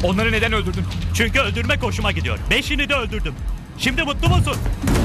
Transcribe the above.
Onları neden öldürdün? Çünkü öldürmek hoşuma gidiyor. 5'ini de öldürdüm. Şimdi mutlu musun?